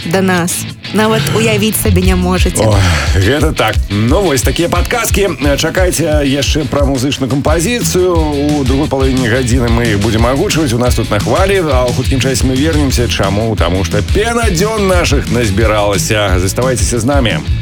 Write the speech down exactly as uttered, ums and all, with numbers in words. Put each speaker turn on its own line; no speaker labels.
да нас. Нават уявіць сабе не можаце.
О, гэта так. Ну вось такія падказкі. Чакайце яшчэ пра музычную кампазіцыю. У другой паловіне гадзіны мы іх будзем агучваць у нас тут на хвалі, а ў хуткім часе мы вернемся. Чаму? Таму што пена дзён нашых назбіралася. Заставайцеся з намі.